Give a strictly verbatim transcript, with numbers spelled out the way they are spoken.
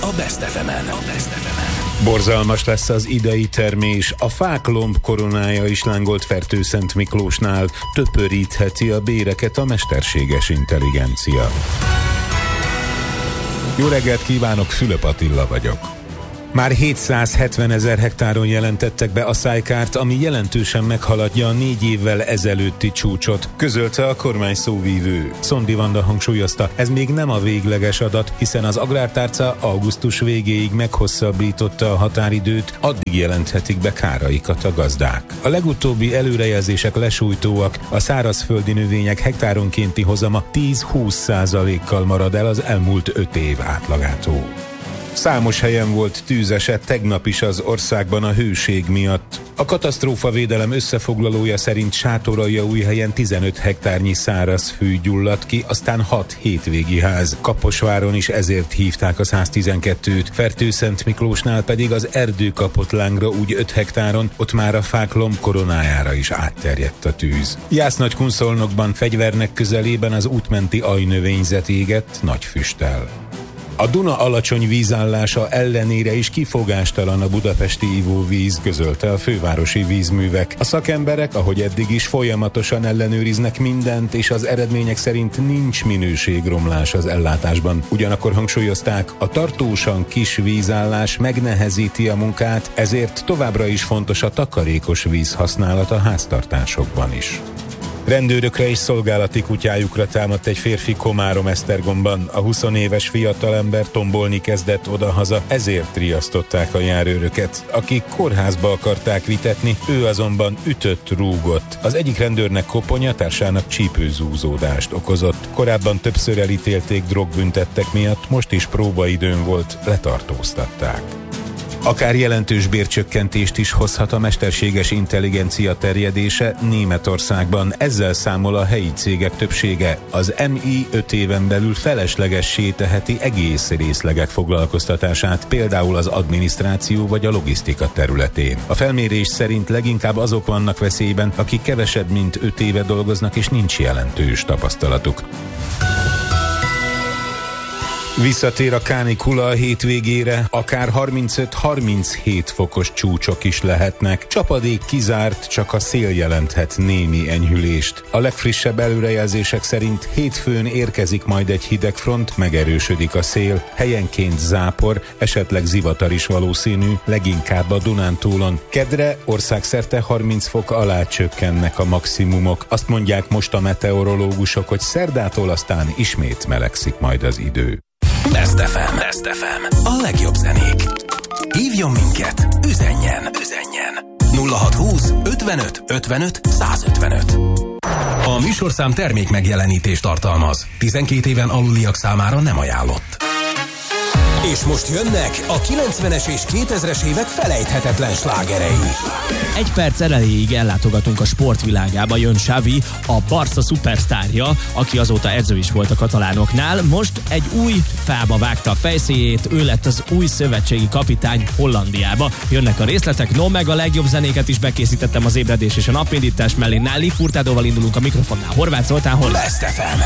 a Best ef emen. A Best ef emen. Borzalmas lesz az idei termés, a fák lomb koronája is lángolt Fertőszent Miklósnál, töpörítheti a béreket a mesterséges intelligencia. Jó reggelt kívánok, Fülöp Attila vagyok. Már hétszázhetven ezer hektáron jelentettek be a szájkárt, ami jelentősen meghaladja a négy évvel ezelőtti csúcsot, közölte a kormány szóvívő. Szondi Vanda hangsúlyozta, ez még nem a végleges adat, hiszen az Agrártárca augusztus végéig meghosszabbította a határidőt, addig jelenthetik be káraikat a gazdák. A legutóbbi előrejelzések lesújtóak, a szárazföldi növények hektáronkénti hozama tíz-húsz százalékkal marad el az elmúlt öt év átlagától. Számos helyen volt tűzeset tegnap is az országban a hőség miatt. A katasztrófavédelem összefoglalója szerint Sátoraljaújhelyen tizenöt hektárnyi száraz fű gyulladt ki, aztán hat hétvégi ház. Kaposváron is ezért hívták a száztizenkettőt, Fertőszent Miklósnál pedig az erdő kapott lángra úgy öt hektáron, ott már a fák lomb koronájára is átterjedt a tűz. Jász-Nagykunszolnokban fegyvernek közelében az útmenti ajnövényzet égett nagy füsttel. A Duna alacsony vízállása ellenére is kifogástalan a budapesti ivóvíz, közölte a fővárosi vízművek. A szakemberek, ahogy eddig is, folyamatosan ellenőriznek mindent, és az eredmények szerint nincs minőségromlás az ellátásban. Ugyanakkor hangsúlyozták, a tartósan kis vízállás megnehezíti a munkát, ezért továbbra is fontos a takarékos víz használat a háztartásokban is. Rendőrökre és szolgálati kutyájukra támadt egy férfi Komárom-Esztergomban. A húsz éves fiatalember tombolni kezdett odahaza, ezért riasztották a járőröket. Akik kórházba akarták vitetni, ő azonban ütött, rúgott. Az egyik rendőrnek koponya, társának csípőzúzódást okozott. Korábban többször elítélték drogbüntettek miatt, most is próbaidőn volt, letartóztatták. Akár jelentős bércsökkentést is hozhat a mesterséges intelligencia terjedése Németországban. Ezzel számol a helyi cégek többsége. Az em i öt éven belül feleslegessé teheti egész részlegek foglalkoztatását, például az adminisztráció vagy a logisztika területén. A felmérés szerint leginkább azok vannak veszélyben, akik kevesebb mint öt éve dolgoznak és nincs jelentős tapasztalatuk. Visszatér a kánikula a hétvégére, akár harmincöt-harminchét fokos csúcsok is lehetnek. Csapadék kizárt, csak a szél jelenthet némi enyhülést. A legfrissebb előrejelzések szerint hétfőn érkezik majd egy hideg front, megerősödik a szél, helyenként zápor, esetleg zivatar is valószínű, leginkább a Dunántúlon. Kedre országszerte harminc fok alá csökkennek a maximumok. Azt mondják most a meteorológusok, hogy szerdától aztán ismét melegszik majd az idő. Best ef em. Best ef em. A legjobb zenék. Hívjon minket, üzenjen, üzenjen. nulla hatszázhúsz ötvenöt ötvenöt százötvenöt. A műsorszám termék megjelenítést tartalmaz. tizenkét éven aluliak számára nem ajánlott. És most jönnek a kilencvenes és kétezres évek felejthetetlen slágerei. Egy perc erejéig ellátogatunk a sportvilágába, jön Xavi, a Barca szupersztárja, aki azóta edző is volt a katalánoknál. Most egy új fába vágta a fejszéjét, ő lett az új szövetségi kapitány Hollandiába. Jönnek a részletek, no meg a legjobb zenéket is bekészítettem az ébredés és a napindítás mellé. Náli Furtádóval indulunk a mikrofonnál. Horváth Zoltánhoz. Best ef em.